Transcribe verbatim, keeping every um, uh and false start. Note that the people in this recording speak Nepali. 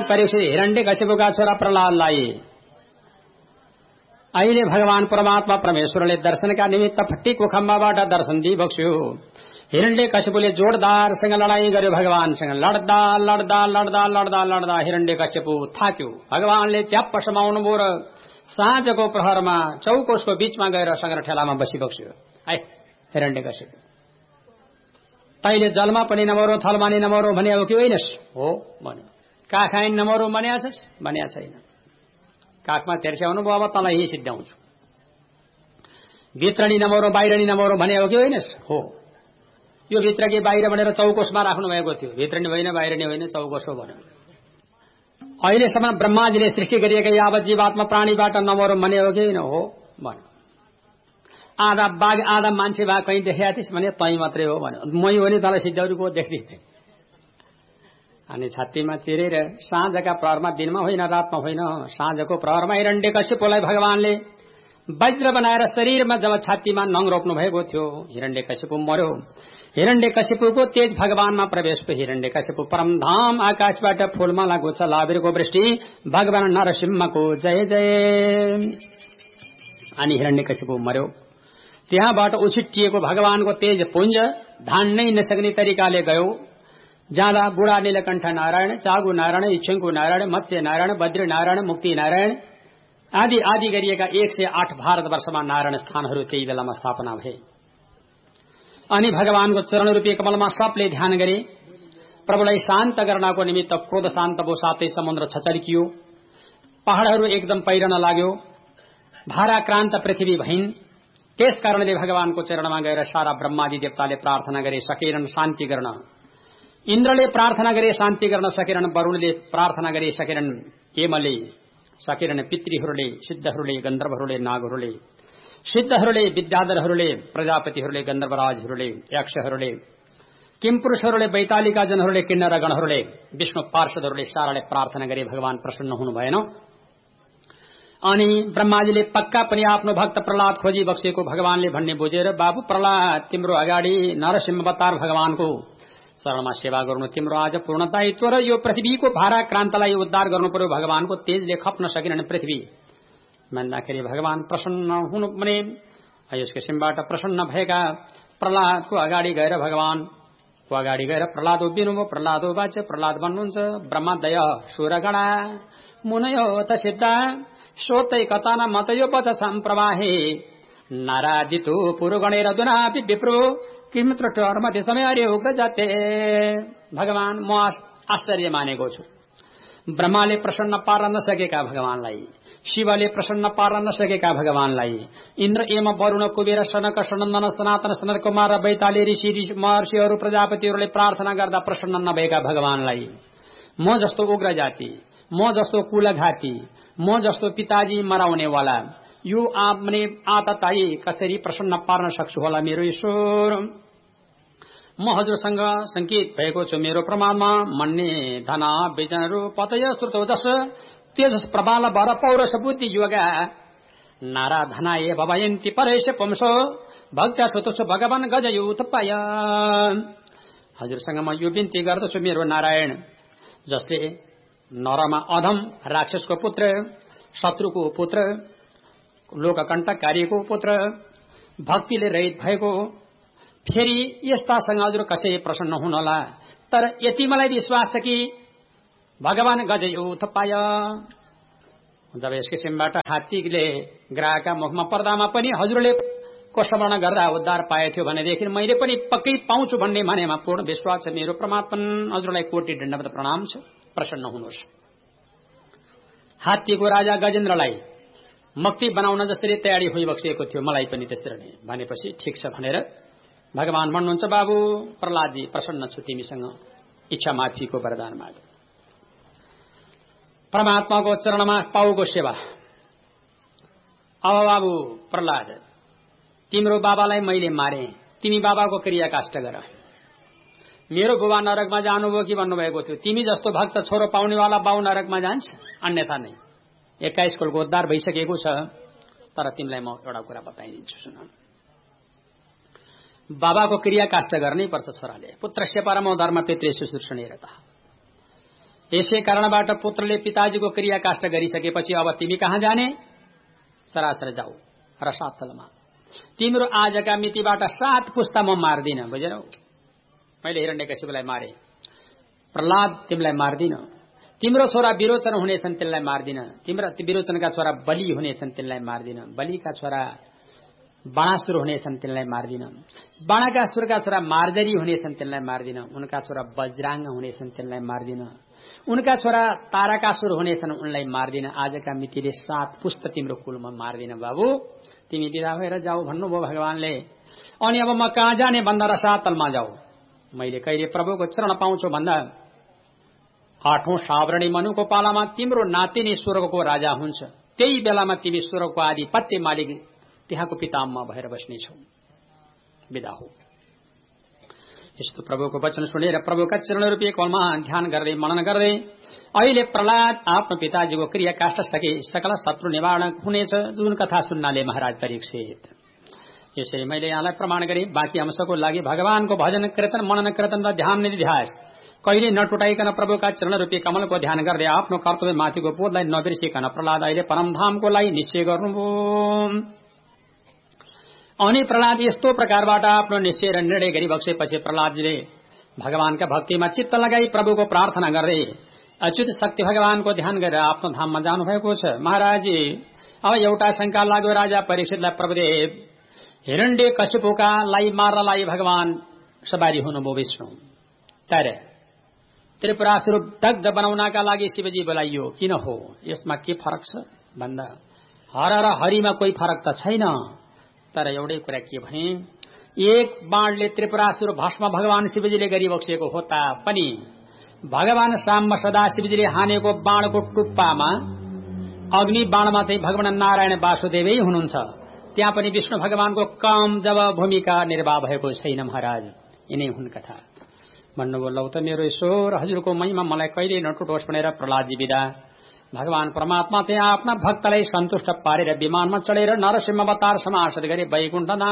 परीक्षित हिरण्यकशिपुका छोरा प्रहलादलाई अहिले भगवान परमात्मा परमेश्वरले दर्शनका निमित्त फट्टीको खम्बाबाट दर्शन दिइबक्स्यो। हिरण्यकशिपुले जोरदारसँग लडाई गर्यो भगवानसँग। लड्दा लड्दा लड्दा लड्दा लड्दा हिरण्यकशिपु थाक्यो। भगवानले च्याप्प समाउनु भयो र साँझको प्रहरमा चौकोसको बीचमा गएर सङ्ग्रह ठेलामा बसिबक्स्यो। है हिरण्यकशिपु, तैले जलमा पनि नमरो थलमा नि नमरो भने हो कि होइनस्? हो भन्यो। काखाइन नमरो भन्या छस्? भन्या छैन। काखमा तेर्स्याउनु भयो, अब तँलाई यही सिद्ध्याउँछु। भित्र नि नमरो बाहिर नि नमरो भने हो कि होइनस्? हो। यो भित्र कि बाहिर भनेर चौकोसमा राख्नु भएको थियो। भित्र नि होइन बाहिर नि होइन चौकोस हो भन्यो। अहिलेसम्म ब्रह्माजीले सृष्टि गरिएका यावत जीवात्मा प्राणीबाट नमरो भने हो कि होइन? हो भन्यो। आधा बाघ आधा मान्छे भए कहीँ देखिया थिइस् भने तै मात्रै हो भन्यो। मै हो नि तँलाई सिद्ध्याउनुको देख्दिथे। अनि छातीमा चिरेर साँझका प्रहरमा, दिनमा होइन रातमा होइन साँझको प्रहरमा हिरण्यकशिपुलाई भगवानले वज्र बनाएर शरीरमा जब छातीमा नङ रोप्नु भएको थियो, हिरण्यकशिपु मर्यो। हिरण्यकशिपुको तेज भगवानमा प्रवेश भयो। हिरण्यकशिपु परमधाम आकाशबाट फूलमाला गुच्छ लाभिरको वृष्टि भगवान नरसिंहको जय जय। अनि हिरण्यकशिपु मर्यो। त्यहाँबाट उछिट्टिएको भगवानको तेज पुञ्ज धान्नै नसक्ने तरिकाले गयो। जाँदा बुढा नीलकण्ठ नारायण, चागु नारायण, इच्छुङ्कु नारायण, मत्स्य नारायण, बद्री नारायण, मुक्ति नारायण आदि आदि गरिएका एक सय आठ भारतवर्षमा नारायण स्थानहरू त्यही बेलामा स्थापना भए। अनि भगवानको चरण रूपी कमलमा सबले ध्यान गरे। प्रभुलाई शान्त गर्नको निमित्त क्रोध शान्त भो, साथै समुद्र छचल्कियो, पहाड़हरू एकदम पहिरन लाग्यो, भाराक्रान्त पृथ्वी भइन्। त्यस कारणले भगवानको चरणमा गएर सारा ब्रह्मादि देवताले प्रार्थना गरे, सकेनन् शान्ति गर्न। इन्द्रले प्रार्थना गरे, शान्ति गर्न सकेनन्। वरुणले प्रार्थना गरे, सकेनन्। केमले सकेनन्। पितृहरूले, सिद्धहरूले, गन्धर्वहरूले, नागहरूले, सिद्धहरूले, विद्याधरहरूले, प्रजापतिहरूले, गन्धर्वराजहरूले, यक्षहरूले, किमपुरुषहरूले, वैतालिका जनहरूले, किन्नर गणहरूले, विष्णु पार्षदहरूले साराले प्रार्थना गरे। भगवान प्रसन्न हुनु भएन। अनि ब्रह्माजीले पक्का पनि आफ्नो भक्त प्रहलाद खोजी बक्सेको भगवानले भन्ने बुझेर, बाबु प्रहलाद, तिम्रो अगाडि नरसिंह अवतार भगवानको शरणमा सेवा गर्नु तिम्रो आज पूर्ण दायित्व र यो पृथ्वीको भाराक्रान्तलाई उद्धार गर्नु पर्यो। भगवानको तेजले खप्न सकेनन् पृथ्वी भन्दाखेरि भगवान प्रसन्न हुनु भने यस किसिमबाट प्रसन्न भएका प्रहलादको अगाडि गएर भगवानको अगाडि गएर प्रहलाद उभिनुभयो। प्रहलाद उभाचे प्रहलाद भन्नुहुन्छ, ब्रह्मदय सुरगणा मुनयो त सिद्धा सोतै कताना मतयो पथ सम्प्रवाहे नारादितो पुरुगणेर दुनापि विप्रो किम त्रुटि समय अरे उग्र जाते। भगवान म आश्चर्य मानेको छु। ब्रह्माले प्रसन्न पार्न नसकेका भगवानलाई, शिवले प्रसन्न पार्न नसकेका भगवानलाई, इन्द्र एम वरुण कुबेर सनक सनन्दन सनातन सनत कुमार वैताली ऋषि महर्षिहरू प्रजापतिहरूले प्रार्थना गर्दा प्रसन्न नभएका भगवानलाई म जस्तो उग्र जाति, म जस्तो कुलघाती, म जस्तो पिताजी मराउनेवाला यो आपने आतताई कसरी प्रसन्न पार्न सक्छु होला मेरो ईश्वर। म हजुरसँग संकेत भएको छु। मेरो प्रमाणमा मन्ने धना विजनहरू पतय श्रुतो दश तेजस प्रबाल वर पौरस बुद्धि योगा नारा धनाए भवयन्ति परेश पुंसो भक्त सुतुष भगवान गजयुत पाय। हजुरसँग म यो बिन्ती गर्दछु मेरो नारायण, जसले नरमा अधम राक्षसको पुत्र, शत्रुको पुत्र, लोककण्टककारीको पुत्र, भक्तिले रहित भएको, फेरि यस्तासँग हजुर कसै प्रसन्न हुनुहोला। तर यति मलाई विश्वास छ कि भगवान गजयुत पाय। जब यस किसिमबाट हात्तीले ग्राहका मुखमा पर्दामा पनि हजुरले कोष्ठवर्ण गर्दा उद्धार पाएथ्यो भनेदेखि मैले पनि पक्कै पाउँछु भन्ने मानेमा पूर्ण विश्वास छ मेरो परमात्मन। हजुरलाई कोटि दण्डवत प्रणाम छ, प्रसन्न हुनुहोस्। हात्तीको राजा गजेन्द्रलाई मुक्ति बनाउन जसरी तयारी भइबक्सिएको थियो मलाई पनि त्यसरी नै भनेपछि ठिक छ भनेर भगवान भन्नुहुन्छ, बाबु प्रहलादजी प्रसन्न छु, तिमीसँग इच्छा माफीको वरदान माग। परमात्माको चरणमा पाउको सेवा। अब बाबु प्रहलाद, तिम्रो बाबालाई मैले मारे, तिमी बाबाको क्रियाकाष्ठ गर। मेरो बुबा नरकमा जानुभयो कि भन्नुभएको थियो, तिमी जस्तो भक्त छोरो पाउनेवाला बाउ नरकमा जान्छ, अन्यथा नै। एक्काइस कुलको उद्धार भइसकेको छ, तर तिमीलाई म एउटा कुरा बताइदिन्छु सुन। बाबाको क्रियाकाष्ठ गर्नै पर्छ छोराले। पुत्रस्य परमो धर्म पितृ शुश्रूषणेर त। यसै कारणबाट पुत्रले पिताजीको क्रियाकाष्ठ गरिसकेपछि अब तिमी कहाँ जाने? सरासर जाऊ रसातलमा। तिम्रो आजका मितिबाट सात पुस्ता म मार्दिन, बुझेनौ? मैले हिरण्यकशिपुलाई मारे, प्रहलाद तिमीलाई मार्दिन। तिम्रो छोरा विरोचन हुनेछन्, तिनलाई मार्दिन। तिम्रो विरोचनका छोरा बलि हुनेछन्, तिनलाई मार्दिन। बलिका छोरा बाणासुर हुनेछन्, तिनलाई मार्दिन। बाणाकासुरका छोरा मार्जरी हुनेछन्, तिनलाई मार्दिन। उनका छोरा वज्राङ्ग हुनेछन्, तिनलाई मार्दिन। उनका छोरा ताराकासुर हुनेछन्, उनलाई मार्दिन। आजका मितिले सात पुस्त तिम्रो कुलमा मार्दिन बाबु, तिमी विदा भएर जाऊ भन्नुभयो भगवानले। अनि अब म कहाँ जाने भन्दा रसातलमा जाऊ। मैले कहिले प्रभुको चरण पाउँछु भन्दा आठौं सावरणी मनुको पालामा तिम्रो नातिनी स्वर्गको राजा हुन्छ। त्यही बेलामा तिमी स्वर्गको आधिपत्य मालिक त्यहाँको पितामह भएर बस्नेछौ। विदा हो। यस्तो प्रभुको वचन सुनेर प्रभुका चरण रूपी कमलमा ध्यान गर्दै मनन गर्दै अहिले प्रहलाद आफ्नो पिताजीको क्रियाकाष्ठ सके सकल शत्रु निवारण हुनेछ, जुन कथा सुन्नाले महाराज परीक्षित। यसरी मैले यहाँलाई प्रमाण गरे। बाँकी अंशको लागि भगवानको भजन कीर्तन मनन कीर्तन र ध्यान निध्यास कहिले नटुटाइकन प्रभुका चरण रूपी कमलको ध्यान गर्दै आफ्नो कर्तव्य माथिको बोधलाई नबिर्सिकन प्रहलाद अहिले परमधामको लागि निश्चय गर्नुभयो। अनि प्रहलाद यस्तो प्रकारबाट आफ्नो निश्चय र निर्णय गरिबक्सेपछि प्रहलादले भगवानका भक्तिमा चित्त लगाई प्रभुको प्रार्थना गर्दै अच्युत शक्ति भगवानको ध्यान गरेर आफ्नो धाममा जानुभएको छ। महाराज अब एउटा शंका लाग्यो राजा परीक्षितलाई, प्रभुदेव हिरण्य कश्यपलाई मार्नलाई भगवान सवारी हुनुभयो विष्णु, तर त्रिपुरासुर दग्ध बनाउनका लागि शिवजी बोलाइयो, किन हो? यसमा के फरक छ भन्दा हर र हरिमा कोही फरक त छैन। तर एउटै कुरा के भने एक बाणले त्रिपुरासुर भस्म भगवान शिवजीले गरिबक्सेको हो तापनि भगवान साम्ब सदा शिवजीले हानेको बाणको टुप्पामा अग्नि बाणमा चाहिँ भगवान नारायण वासुदेवै हुनुहुन्छ। त्यहाँ पनि विष्णु भगवानको काम जब भूमिका निर्वाह भएको छैन। महाराज यिनै हुन् कथा भन्नुभयो। लौ त मेरो ईश्वर, हजुरको महिमा मलाई कहिले नटुटोस् भनेर प्रहलादजी विदा। भगवान परमात्मा चाहिँ आफ्ना भक्तलाई सन्तुष्ट पारेर विमानमा चढेर नरसिंह अवतार समार्जित गरे वैकुण्ठ